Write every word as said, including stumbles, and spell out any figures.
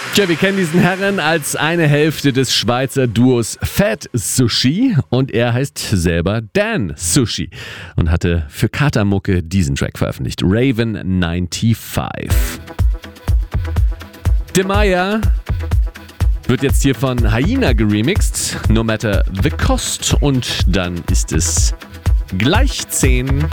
Tja, wir kennen diesen Herren als eine Hälfte des Schweizer Duos Fat Sushi und er heißt selber Dan Sushi und hatte für Katamucke diesen Track veröffentlicht, Raven fünfundneunzig. Demaya wird jetzt hier von Hyena geremixed, No Matter the Cost, und dann ist es gleich zehn.